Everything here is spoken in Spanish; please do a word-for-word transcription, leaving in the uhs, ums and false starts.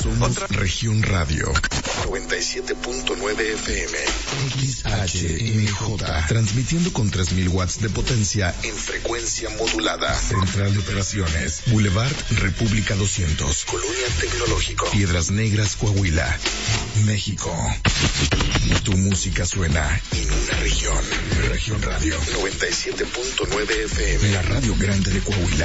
Somos Otra. Región Radio noventa y siete punto nueve F M. X H M J. Transmitiendo con tres mil watts de potencia en frecuencia modulada. Central de Operaciones. Boulevard República doscientos. Colonia Tecnológico. Piedras Negras, Coahuila, México. Tu música suena en una región. Región Radio noventa y siete punto nueve F M. La radio grande de Coahuila.